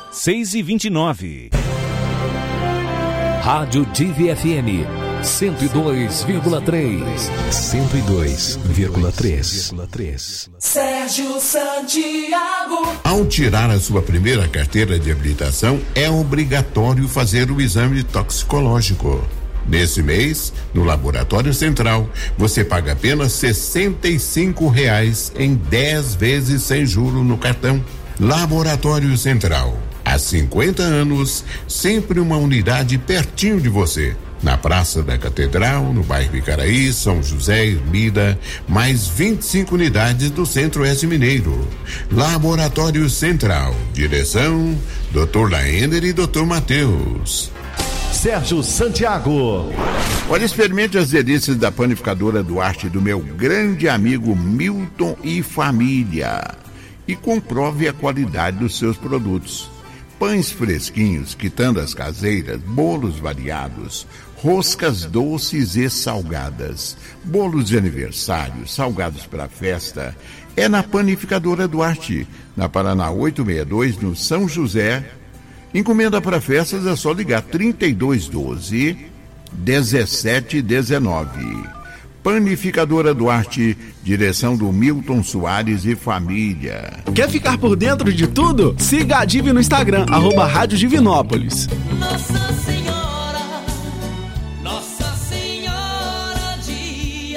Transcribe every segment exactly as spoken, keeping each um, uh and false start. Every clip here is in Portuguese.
seis e vinte e nove. Rádio Divi F M cento e dois vírgula três. cento e dois vírgula três. Sérgio Santiago. Ao tirar a sua primeira carteira de habilitação, é obrigatório fazer o exame toxicológico. Nesse mês, no Laboratório Central, você paga apenas sessenta e cinco reais em dez vezes sem juro no cartão. Laboratório Central, há cinquenta anos, sempre uma unidade pertinho de você. Na Praça da Catedral, no bairro Icaraí, São José, Ermida, mais vinte e cinco unidades do Centro-Oeste Mineiro. Laboratório Central, direção, doutor Laender e doutor Matheus. Sérgio Santiago. Olha, experimente as delícias da panificadora Duarte do meu grande amigo Milton e família. E comprove a qualidade dos seus produtos. Pães fresquinhos, quitandas caseiras, bolos variados, roscas doces e salgadas, bolos de aniversário, salgados para festa. É na Panificadora Duarte, na Paraná oitocentos e sessenta e dois, no São José. Encomenda para festas é só ligar trinta e dois doze, dezessete dezenove. Panificadora Duarte, direção do Milton Soares e família. Quer ficar por dentro de tudo? Siga a Divi no Instagram, arroba Rádio Divinópolis. Nossa Senhora, Nossa Senhora de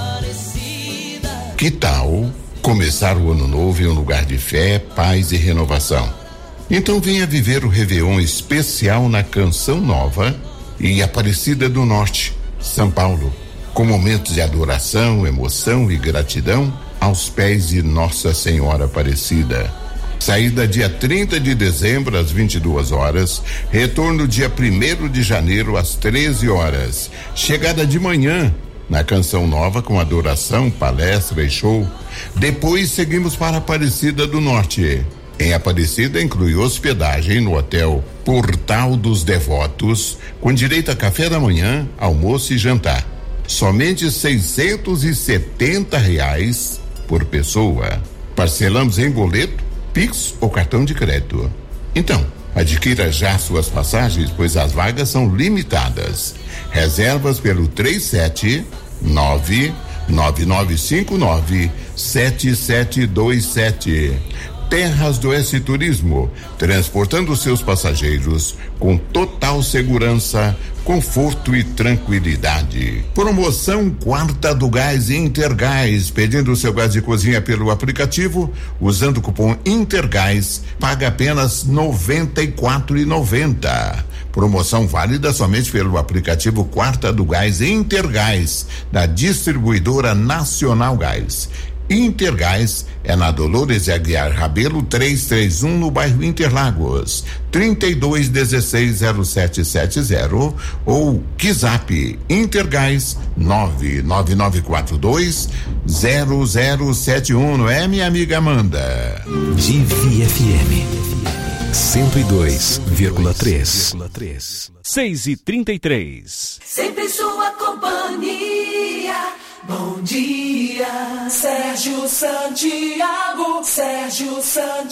Aparecida. Que tal começar o ano novo em um lugar de fé, paz e renovação? Então venha viver o Réveillon especial na Canção Nova em Aparecida do Norte, São Paulo, com momentos de adoração, emoção e gratidão aos pés de Nossa Senhora Aparecida. Saída dia trinta de dezembro às vinte e duas horas, retorno dia primeiro de janeiro às treze horas. Chegada de manhã na Canção Nova com adoração, palestra e show. Depois seguimos para Aparecida do Norte. Em Aparecida inclui hospedagem no Hotel Portal dos Devotos, com direito a café da manhã, almoço e jantar. Somente seiscentos e setenta reais por pessoa. Parcelamos em boleto, Pix ou cartão de crédito. Então, adquira já suas passagens, pois as vagas são limitadas. Reservas pelo três sete nove, nove nove cinco nove, sete sete dois sete. Terras do S Turismo, transportando seus passageiros com total segurança, conforto e tranquilidade. Promoção Quarta do Gás Intergás. Pedindo seu gás de cozinha pelo aplicativo, usando o cupom Intergás, paga apenas noventa e quatro reais e noventa centavos. Promoção válida somente pelo aplicativo Quarta do Gás Intergás, da distribuidora Nacional Gás. Intergás é na Dolores Aguiar Rabelo trezentos e trinta e um, no bairro Interlagos, trinta e dois dezesseis zero sete sete zero, ou Kizap Intergás nove nove nove quatro dois zero zero sete um, não é, minha amiga Amanda? Divi F M cento e dois vírgula três. seis e trinta e três. Sempre sua companhia. Bom dia, Sérgio Santiago, Sérgio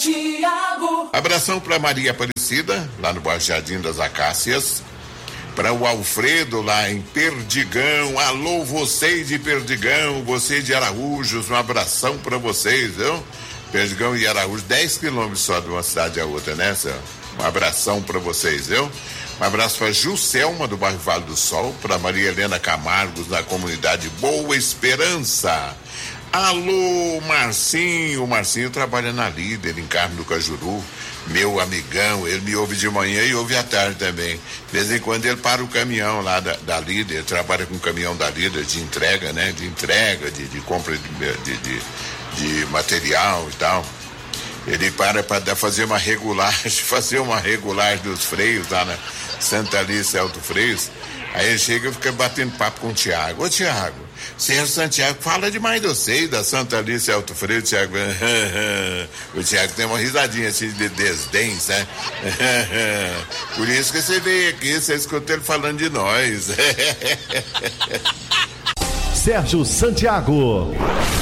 Santiago. Abração para Maria Aparecida, lá no bairro Jardim das Acácias. Para o Alfredo, lá em Perdigão. Alô, vocês de Perdigão, vocês de Araújos, um abração para vocês, viu? Perdigão e Araújo, dez quilômetros só de uma cidade a outra, né, Céu? Um abração para vocês, viu? Um abraço para Juscelma, do bairro Vale do Sol, para Maria Helena Camargos, da comunidade Boa Esperança. Alô, Marcinho, o Marcinho trabalha na Líder, em Carmo do Cajuru, meu amigão, ele me ouve de manhã e ouve à tarde também. De vez em quando ele para o caminhão lá da, da Líder, trabalha com o caminhão da Líder de entrega, né? De entrega, de, de compra de, de, de, de material e tal. Ele para para fazer uma regulagem, fazer uma regulagem dos freios lá na Santa Alice Alto Freios. Aí ele chega e fica batendo papo com o Tiago. Ô Tiago, Sérgio Santiago fala demais de vocês, da Santa Alice Alto Freio. O Tiago, o Tiago tem uma risadinha assim de desdém, sabe? Por isso que você veio aqui, você escutou ele falando de nós. Sérgio Santiago.